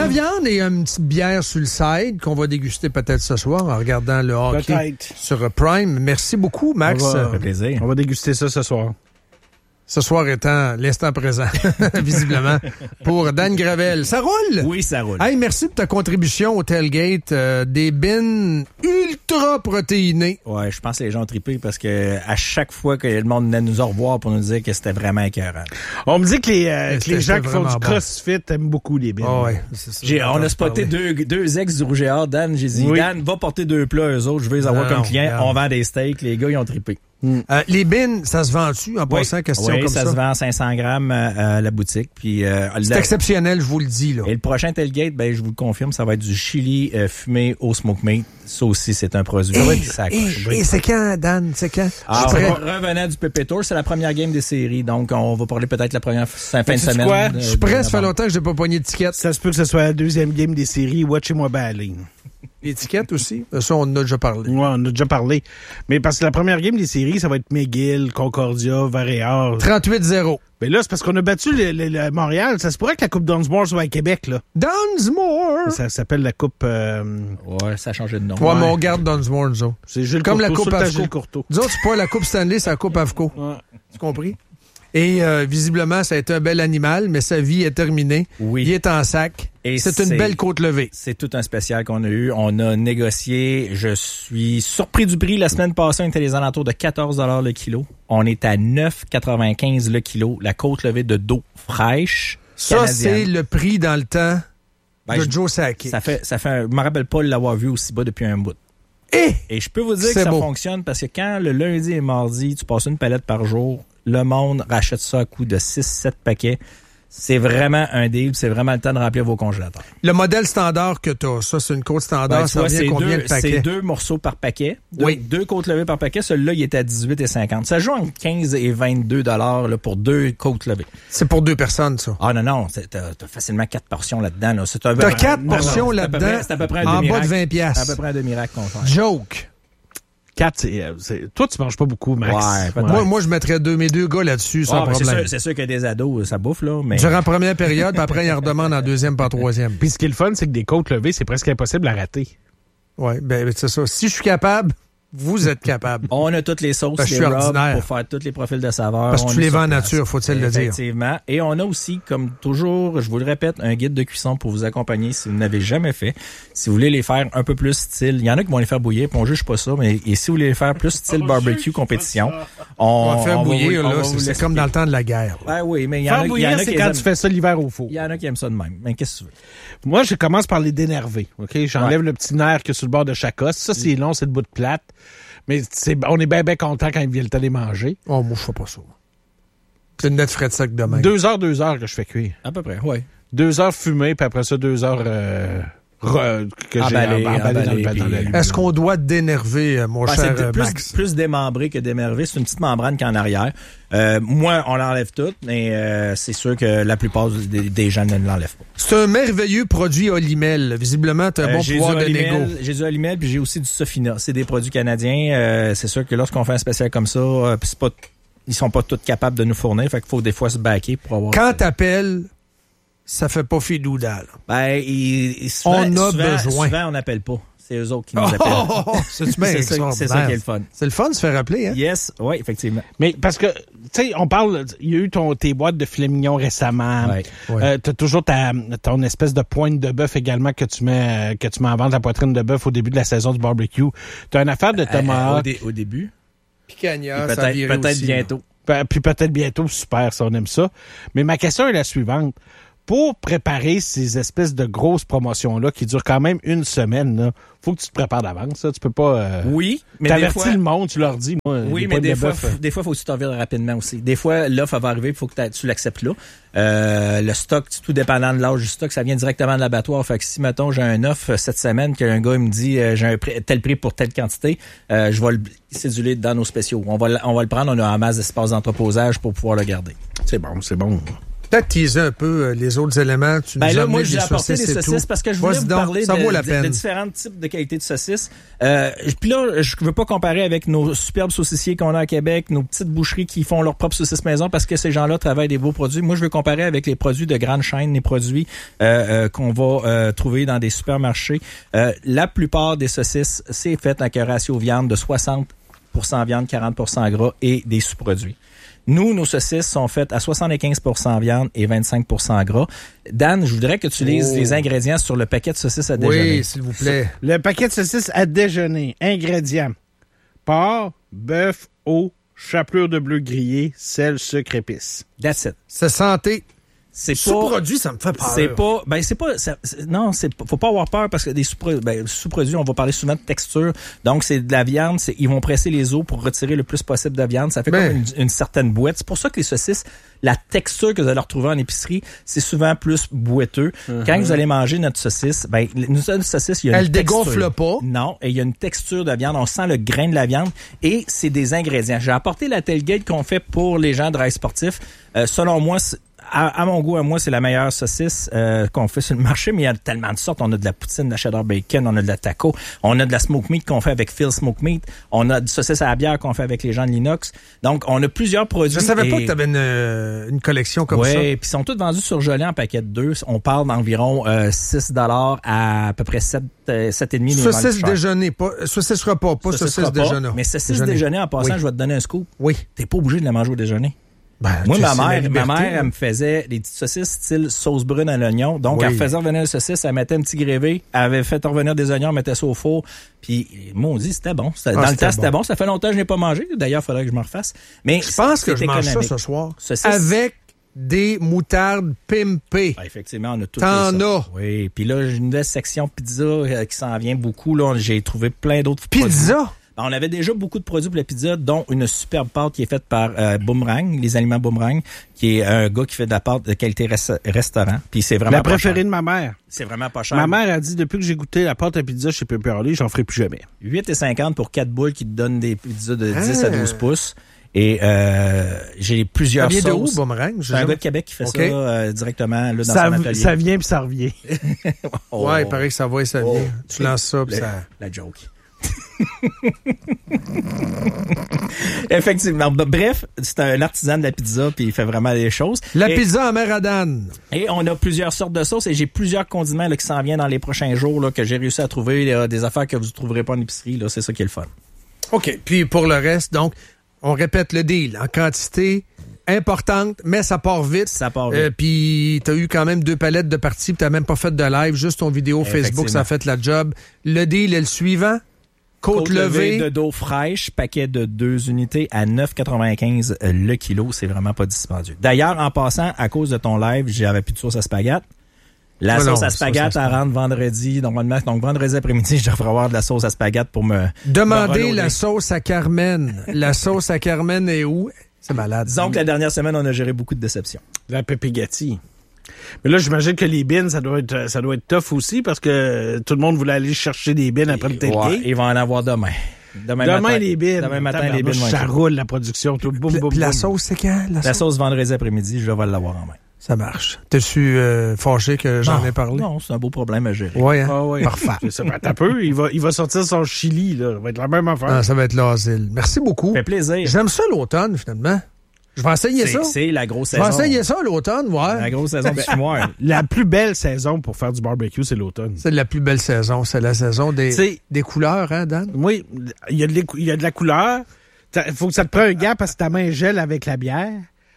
la viande et une petite bière sur le side qu'on va déguster peut-être ce soir en regardant le hockey Peut-être. sur Prime. Merci beaucoup, Max. Ça fait plaisir. On va déguster ça ce soir. Ce soir étant l'instant présent, visiblement, pour Dan Gravel. Ça roule? Oui, ça roule. Hey, merci pour ta contribution au tailgate. Des bins ultra protéinés. Ouais, je pense que les gens ont trippé parce que à chaque fois que le monde venait nous au revoir pour nous dire que c'était vraiment écœurant. On me dit que les gens qui font du vraiment crossfit aiment beaucoup les bins. Oh, ouais, c'est ça. On a spoté deux ex du Rouge et Or. Dan, j'ai dit, Oui. Dan, va porter 2 plats eux autres. Je vais les avoir Non, comme clients. regarde. On vend des steaks. Les gars, ils ont trippé. Les bins, ça se vend-tu en passant question oui, comme ça ça? se vend 500 grammes à la boutique. Puis, C'est exceptionnel, je vous le dis. Là. Et le prochain tailgate, ben, je vous le confirme, ça va être du chili fumé au smoke meat. Ça aussi, c'est un produit. Et c'est quand, Dan? C'est quand? Ah, Je suis prêt. revenant du Pépé Tour, c'est la première game des séries. Donc, on va parler peut-être la première fin de sais-tu semaine. quoi? Je suis prêt, ça fait longtemps que je n'ai pas pogné d'étiquette. Ça se peut que ce soit la deuxième game des séries. Watchez-moi bien aller. L'étiquette aussi? Ça, on en a déjà parlé. Ouais, on a déjà parlé. Mais parce que la première game des séries, ça va être McGill, Concordia, Varéor. 38-0. Mais là, c'est parce qu'on a battu le Montréal. Ça se pourrait que la Coupe Dunsmore soit à Québec, là. Dunsmore! Ça s'appelle la Coupe... Ouais, ça a changé de nom. Ouais, mais on garde Dunsmore, nous autres. c'est Gilles Comme la Courteau, Coupe sur le Avco. Gilles Courteau. Nous autres, c'est pas la Coupe Stanley, c'est la Coupe Avco. Ouais. Tu compris? Et visiblement, ça a été un bel animal, mais sa vie est terminée. Oui. Il est en sac. Et c'est une belle côte levée. C'est tout un spécial qu'on a eu. On a négocié. Je suis surpris du prix. La semaine passée, on était les alentours de 14 $ le kilo. On est à 9,95 le kilo. La côte levée de dos fraîche. Ça, canadienne. c'est le prix dans le temps Ben, de Joe Sakic. je me rappelle pas l'avoir vu aussi bas depuis un bout. Et je peux vous dire que C'est ça beau. fonctionne parce que quand le lundi et mardi, tu passes une palette par jour, le monde rachète ça à coût de 6-7 paquets. C'est vraiment un deal, c'est vraiment le temps de remplir vos congélateurs. Le modèle standard que tu as, ça, c'est une côte standard, Ben, tu ça vois, revient combien de paquets? C'est 2 morceaux par paquet. Oui. 2 côtes levées par paquet. Celui-là, il était à 18,50. Ça joue entre 15 et 22 $ là, pour 2 côtes levées. C'est pour 2 personnes, ça. Ah non, t'as facilement 4 portions là-dedans. Là. T'as 4 portions là-dedans, c'est à peu près un en bas demi-rack. de 20 C'est à piastres. peu près un demi-rack qu'on fait. Joke. 4, toi, tu manges pas beaucoup, Max. Ouais, peut-être. Moi, je mettrais mes deux gars là-dessus, sans Ah, ben, problème. c'est sûr que des ados, ça bouffe, là. Mais... Durant la première période, puis après, ils en redemandent en deuxième, pas en troisième. Puis ce qui est le fun, c'est que des côtes levées, c'est presque impossible à rater. Oui, ben c'est ça. Si je suis capable, vous êtes capable. On a toutes les sauces, Parce que les je suis rubs ordinaire. pour faire tous les profils de saveurs. Parce que On tu est les sur vends en place. nature, faut-il le dire. Effectivement. Et on a aussi, comme toujours, je vous le répète, un guide de cuisson pour vous accompagner si vous n'avez jamais fait. Si vous voulez les faire un peu plus style, il y en a qui vont les faire bouillir, puis on juge pas ça, mais et si vous voulez les faire plus style barbecue compétition, On va faire bouillir, on là, va vous c'est l'expliquer. comme dans le temps de la guerre. Ah oui, mais il y en Faire a, il y en bouillir, a c'est qui quand aiment, tu fais ça l'hiver au four. il y en a qui aiment ça de même. Mais qu'est-ce que tu veux? Moi, je commence par les dénerver. OK? J'enlève le petit nerf que sur le bord de chaque os. Ça, c'est long, c'est le bout de plate. Mais on est bien content quand il vient le temps de les manger. Oh, moi, je fais pas ça. C'est une nette frais de sac de même. 2 heures que je fais cuire. À peu près, oui. 2 heures fumées, puis après ça, 2 heures que j'ai Emballé, emballé dans puis- l'aluminium. Est-ce qu'on doit dénerver, mon Ouais, cher c'est Max? plus démembré que démervé. C'est une petite membrane qui est en arrière. Moi, on l'enlève toute, mais c'est sûr que la plupart des gens ne l'enlèvent pas. C'est un merveilleux produit Olimel. Visiblement, tu as un bon J'ai pouvoir du de négo. Olimel, j'ai du Olimel, puis j'ai aussi du Sofina. C'est des produits canadiens. C'est sûr que lorsqu'on fait un spécial comme ça, puis c'est pas, ils sont pas tous capables de nous fournir. Fait qu'il faut des fois se backer pour avoir... Quand t'appelles, ça fait pas fidouda, là. Ben, souvent, On a souvent, besoin. Souvent, on n'appelle pas. C'est eux autres qui nous appellent. C'est bien C'est ça qui est extraordinaire. le fun. C'est le fun de se faire appeler, hein? Yes, oui, effectivement. Mais parce que, tu sais, on parle, il y a eu tes boîtes de filet mignon récemment. Ouais. T'as toujours ton espèce de pointe de bœuf également que tu mets en vente, la poitrine de bœuf au début de la saison du barbecue. T'as une affaire de tomahawk. Au début. Picanha, Et ça a viré peut-être aussi, bientôt. Puis peut-être bientôt, super, ça, on aime ça. Mais ma question est la suivante. Pour préparer ces espèces de grosses promotions-là qui durent quand même une semaine, là, faut que tu te prépares d'avance. Ça. Tu peux pas... Oui, mais des t'avertis fois... le monde, tu leur dis, moi, Oui, les mais pointes des de fois, bœuf, des fois, faut que tu t'en vires rapidement aussi. Des fois, l'offre va arriver, il faut que tu l'acceptes là. Le stock, tout dépendant de l'âge du stock, ça vient directement de l'abattoir. Fait que si, mettons, j'ai un offre cette semaine, qu'un gars il me dit j'ai un tel prix pour telle quantité, je vais le céduler dans nos spéciaux. On va le prendre, on a un masse d'espace d'entreposage pour pouvoir le garder. C'est bon, c'est bon. Peut-être teaser un peu les autres éléments. Tu nous Là, moi, amené j'ai des apporté des saucisses parce que je voulais vous parler de différents types de qualités de saucisses. Puis là, je veux pas comparer avec nos superbes saucissiers qu'on a à Québec, nos petites boucheries qui font leurs propres saucisses maison parce que ces gens-là travaillent des beaux produits. Moi, je veux comparer avec les produits de grande chaîne, les produits qu'on va trouver dans des supermarchés. La plupart des saucisses, c'est fait avec un ratio viande de 60% viande, 40% gras et des sous-produits. Nous, nos saucisses sont faites à 75% viande et 25% gras. Dan, je voudrais que tu lises les ingrédients sur le paquet de saucisses à déjeuner. Oui, s'il vous plaît. Le paquet de saucisses à déjeuner. Ingrédients. Porc, bœuf, eau, chapelure de bleu grillé, sel, sucre, épices. That's it. C'est santé. C'est sous-produit, ça me fait peur. Faut pas avoir peur parce que des sous-produits, on va parler souvent de texture. Donc, c'est de la viande, ils vont presser les os pour retirer le plus possible de viande. Ça fait comme une certaine boîte. C'est pour ça que les saucisses, la texture que vous allez retrouver en épicerie, c'est souvent plus boiteux. Quand vous allez manger notre saucisse, notre saucisse, il y a une texture. Elle dégonfle pas. Non, et il y a une texture de viande. On sent le grain de la viande et c'est des ingrédients. J'ai apporté la tailgate qu'on fait pour les gens de rail sportif. Selon moi, à mon goût, à moi, c'est la meilleure saucisse qu'on fait sur le marché, mais il y a tellement de sortes. On a de la poutine, de la cheddar bacon, on a de la taco, on a de la smoke meat qu'on fait avec Phil Smoke Meat, on a de saucisse à la bière qu'on fait avec les gens de l'Inox. Donc, on a plusieurs produits. Je savais pas que tu avais une collection comme ça. Oui, puis ils sont tous vendus surgelés en paquet de 2. On parle d'environ $6 à peu près 7,5. Saucisse déjeuner, pas saucisse repas, pas saucisse déjeuner. Mais saucisse déjeuner, en passant, je vais te donner un scoop. Oui. T'es pas obligé de la manger au déjeuner. Moi, ma mère, elle me faisait des petites saucisses style sauce brune à l'oignon. Donc, elle faisait revenir la saucisse, elle mettait un petit grévé, elle avait fait revenir des oignons, elle mettait ça au four. Puis, moi, on dit c'était bon. Dans le temps, c'était bon. Ça fait longtemps que je n'ai pas mangé. D'ailleurs, il faudrait que je me refasse. Mais je pense que je mange ça ce soir. Saucisse. Avec des moutardes pimpées. Effectivement, on a tout ça. T'en as. Oui. Puis là, j'ai une nouvelle section pizza qui s'en vient beaucoup. Là, j'ai trouvé plein d'autres pizza? On avait déjà beaucoup de produits pour la pizza, dont une superbe pâte qui est faite par Boomerang, les aliments Boomerang, qui est un gars qui fait de la pâte de qualité restaurant. Puis c'est vraiment la préférée de ma mère. C'est vraiment pas cher. Ma mère a dit, depuis que j'ai goûté la pâte à pizza chez Pepperoni, j'en ferai plus jamais. 8,50 pour 4 boules qui te donnent des pizzas de 10 à 12 pouces. Et j'ai plusieurs sauces. Ça vient de où, Boomerang? C'est un gars de Québec qui fait ça directement là, dans son atelier. Ça vient puis ça revient. Ouais, il paraît que ça va et ça vient. Tu lances ça puis ça... La joke. Effectivement. Bref, c'est un artisan de la pizza puis il fait vraiment des choses. Pizza en mer à Dan. Et on a plusieurs sortes de sauces et j'ai plusieurs condiments là, qui s'en viennent dans les prochains jours là, que j'ai réussi à trouver, des affaires que vous ne trouverez pas en épicerie. Là, c'est ça qui est le fun. OK. Puis pour le reste, donc, on répète le deal. En quantité importante, mais ça part vite. Ça part vite. Puis t'as eu quand même 2 palettes de parties puis t'as même pas fait de live. Juste ton vidéo Facebook, ça a fait la job. Le deal est le suivant. Côte levée de dos fraîche, paquet de 2 unités à 9,95 le kilo. C'est vraiment pas dispendieux. D'ailleurs, en passant, à cause de ton live, j'avais plus de sauce à spaghette. La sauce à spaghette, elle rentre vendredi. Normalement, donc vendredi après-midi, je devrais avoir de la sauce à spaghette pour me... Demandez la sauce à Carmen. La sauce à Carmen est où? C'est malade. Disons que la dernière semaine, on a géré beaucoup de déceptions. La pépigati. Mais là, j'imagine que les bins, ça doit être tough aussi parce que tout le monde voulait aller chercher des bins après le tailgate. Ouais, ils vont en avoir demain. Demain matin, les bins. Demain matin, les bins vont ça roule la production. Tout, boum, boum, la sauce, c'est quand? La sauce vendredi après-midi, je vais l'avoir en main. Ça marche. T'es-tu fâché que j'en ai parlé? Non, c'est un beau problème à gérer. Ouais, hein? Ah ouais. Parfait. Ça va être un peu. Il va sortir son chili, là. Ça va être la même affaire. Ah, ça va être l'asile. Merci beaucoup. Ça fait plaisir. J'aime ça l'automne, finalement. Je vais essayer ça. C'est la grosse saison. Je vais essayer ça l'automne, ouais. La grosse saison du fumoir. La plus belle saison pour faire du barbecue, c'est l'automne. C'est la plus belle saison. C'est la saison des couleurs, hein, Dan? Oui, il y a de la couleur. Faut que ça te prenne un gars parce que ta main gèle avec la bière.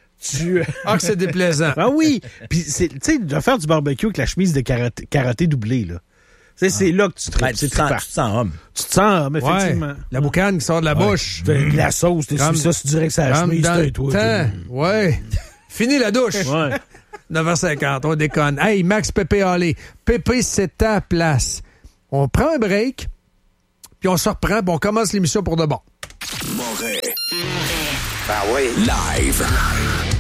Ah, que c'est déplaisant. Ah oui. Puis, tu sais, de faire du barbecue avec la chemise de karaté doublée, là. C'est là que tu tripes. Tu te sens homme. Tu te sens homme, effectivement. Ouais. La boucane qui sort de la bouche. La sauce, t'es sur ça, tu dirais que c'est la chemise, dans toi. Ouais. Fini la douche. Ouais. 9h50, on déconne. Hey, Max Pépé Allé. Pépé, c'est ta place. On prend un break, puis on se reprend, puis on commence l'émission pour de bon. Moret. Ben oui. Live.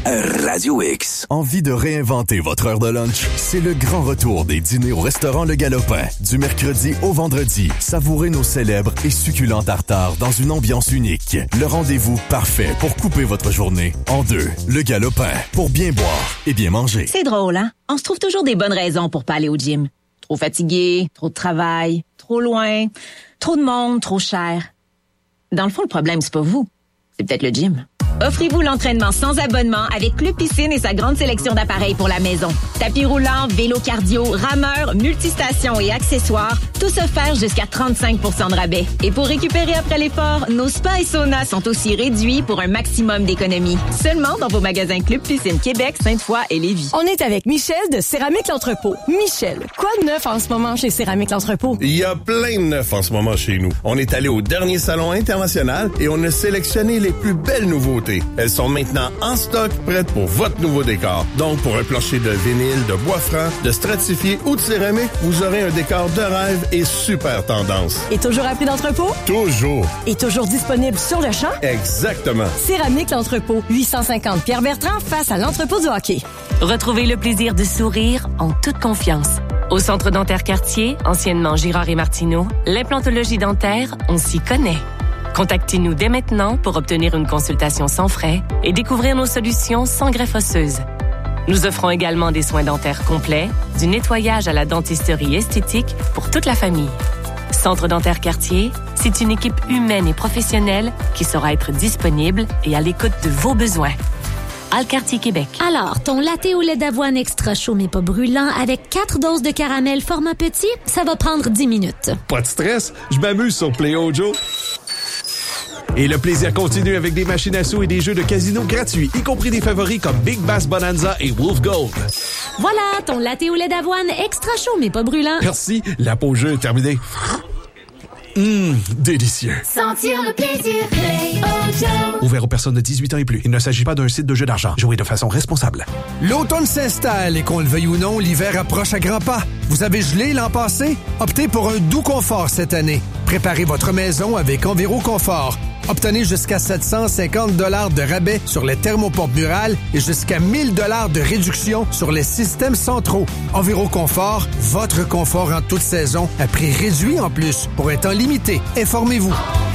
Radio X. Envie de réinventer votre heure de lunch? C'est le grand retour des dîners au restaurant Le Galopin. Du mercredi au vendredi, savourez nos célèbres et succulents tartares dans une ambiance unique. Le rendez-vous parfait pour couper votre journée en deux. Le Galopin, pour bien boire et bien manger. C'est drôle, hein? On se trouve toujours des bonnes raisons pour pas aller au gym. Trop fatigué, trop de travail, trop loin, trop de monde, trop cher. Dans le fond, le problème, c'est pas vous. C'est peut-être le gym. Offrez-vous l'entraînement sans abonnement avec Club Piscine et sa grande sélection d'appareils pour la maison. Tapis roulant, vélo cardio, rameur, multistations et accessoires, tout offert jusqu'à 35% de rabais. Et pour récupérer après l'effort, nos spas et saunas sont aussi réduits pour un maximum d'économie. Seulement dans vos magasins Club Piscine Québec, Sainte-Foy et Lévis. On est avec Michel de Céramique L'Entrepôt. Michel, quoi de neuf en ce moment chez Céramique L'Entrepôt? Il y a plein de neuf en ce moment chez nous. On est allé au dernier salon international et on a sélectionné les plus belles nouveautés. Elles sont maintenant en stock, prêtes pour votre nouveau décor. Donc, pour un plancher de vinyle, de bois franc, de stratifié ou de céramique, vous aurez un décor de rêve et super tendance. Et toujours à prix d'entrepôt? Toujours. Et toujours disponible sur le champ? Exactement. Céramique L'Entrepôt, 850 Pierre-Bertrand, face à l'entrepôt du hockey. Retrouvez le plaisir de sourire en toute confiance. Au Centre dentaire Cartier, anciennement Girard et Martineau, l'implantologie dentaire, on s'y connaît. Contactez-nous dès maintenant pour obtenir une consultation sans frais et découvrir nos solutions sans greffe osseuse. Nous offrons également des soins dentaires complets, du nettoyage à la dentisterie esthétique pour toute la famille. Centre dentaire Cartier, c'est une équipe humaine et professionnelle qui saura être disponible et à l'écoute de vos besoins. Alcartier Québec. Alors, ton latte au lait d'avoine extra chaud mais pas brûlant avec 4 doses de caramel format petit, ça va prendre 10 minutes. Pas de stress, je m'amuse sur Play Ojo. Et le plaisir continue avec des machines à sous et des jeux de casino gratuits, y compris des favoris comme Big Bass Bonanza et Wolf Gold. Voilà, ton latte au lait d'avoine extra chaud mais pas brûlant. Merci, la pause jeu est terminée. Délicieux. Sentir le plaisir, Play Ojo. Ouvert aux personnes de 18 ans et plus. Il ne s'agit pas d'un site de jeu d'argent. Jouez de façon responsable. L'automne s'installe et qu'on le veuille ou non, l'hiver approche à grands pas. Vous avez gelé l'an passé? Optez pour un doux confort cette année. Préparez votre maison avec Enviro Confort. Obtenez jusqu'à 750 $ de rabais sur les thermopompes murales et jusqu'à 1000 $ de réduction sur les systèmes centraux. Enviro Confort, votre confort en toute saison, à prix réduit en plus, pour un temps limité. Informez-vous.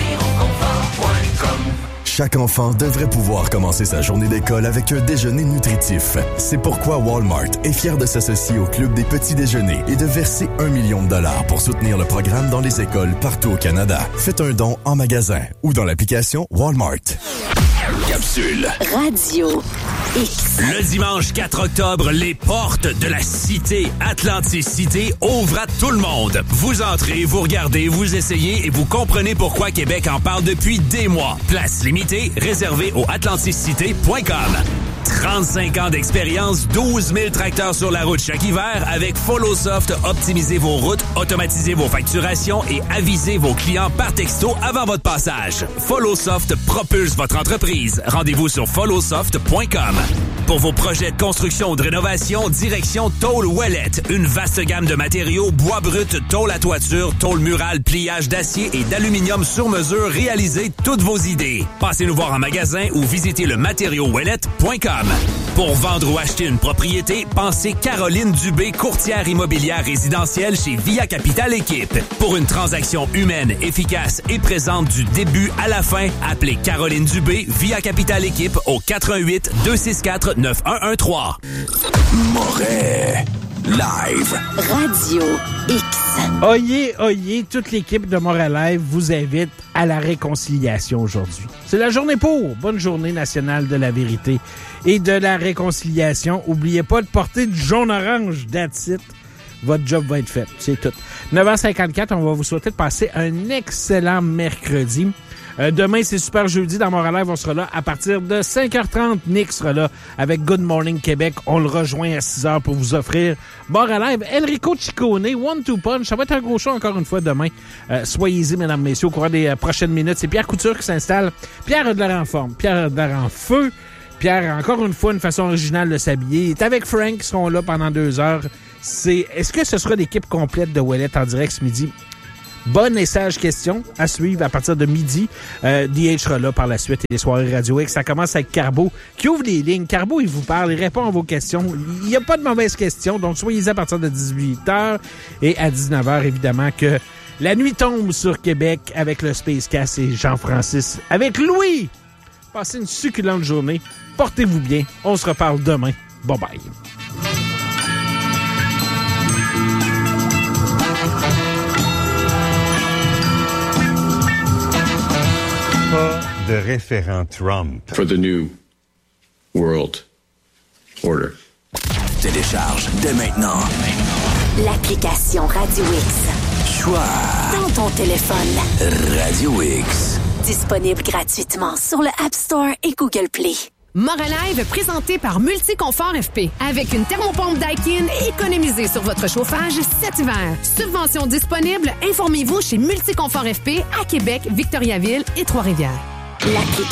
Chaque enfant devrait pouvoir commencer sa journée d'école avec un déjeuner nutritif. C'est pourquoi Walmart est fier de s'associer au Club des petits déjeuners et de verser $1 million pour soutenir le programme dans les écoles partout au Canada. Faites un don en magasin ou dans l'application Walmart. Capsule. Radio X. Le dimanche 4 octobre, les portes de la cité Atlantis Cité ouvrent à tout le monde. Vous entrez, vous regardez, vous essayez et vous comprenez pourquoi Québec en parle depuis des mois. Place limitée, réservée au atlantiscité.com. 35 ans d'expérience, 12 000 tracteurs sur la route chaque hiver. Avec FollowSoft, optimisez vos routes, automatisez vos facturations et avisez vos clients par texto avant votre passage. FollowSoft propulse votre entreprise. Rendez-vous sur followsoft.com. Pour vos projets de construction ou de rénovation, direction Tôle Ouellette. Une vaste gamme de matériaux, bois brut, tôle à toiture, tôle murale, pliage d'acier et d'aluminium sur mesure. Réalisez toutes vos idées. Passez nous voir en magasin ou visitez le matériauxouellette.com. Pour vendre ou acheter une propriété, pensez Caroline Dubé, courtière immobilière résidentielle chez Via Capital Équipe. Pour une transaction humaine, efficace et présente du début à la fin, appelez Caroline Dubé, Via Capital Équipe au 88 264 9113. Moret Live. Radio X. Oyez, toute l'équipe de Moret Live vous invite à la réconciliation aujourd'hui. C'est la journée pour. Bonne journée nationale de la vérité et de la réconciliation. Oubliez pas de porter du jaune-orange, that's it. Votre job va être fait, c'est tout. 9h54, on va vous souhaiter de passer un excellent mercredi. Demain, c'est Super Jeudi dans Montréal Live. On sera là à partir de 5h30. Nick sera là avec Good Morning Québec. On le rejoint à 6h pour vous offrir Montréal Live. Enrico Ciccone, One Two Punch. Ça va être un gros show encore une fois demain. Soyez-y, mesdames, messieurs, au courant des prochaines minutes. C'est Pierre Couture qui s'installe. Pierre a de l'air en forme. Pierre a de l'air en feu. Pierre, encore une fois, une façon originale de s'habiller. Il est avec Frank, qui seront là pendant 2 heures. Est-ce que ce sera l'équipe complète de Ouellette en direct ce midi? Bonne et sage question à suivre à partir de midi. DH sera là par la suite et les soirées Radio X. Ça commence avec Carbo qui ouvre les lignes. Carbo, il vous parle, il répond à vos questions. Il n'y a pas de mauvaises questions, donc soyez-y à partir de 18h et à 19h, évidemment, que la nuit tombe sur Québec avec le Space Cast et Jean-Francis avec Louis. Passez une succulente journée. Portez-vous bien. On se reparle demain. Bye-bye. Pas de référent Trump. For the new world order. Télécharge dès maintenant l'application Radio X. Choix Dans ton téléphone. Radio X. Disponible gratuitement sur le App Store et Google Play. Moralive présenté par Multiconfort FP. Avec une thermopompe Daikin, économisez sur votre chauffage cet hiver. Subvention disponible, informez-vous chez Multiconfort FP à Québec, Victoriaville et Trois-Rivières. L'application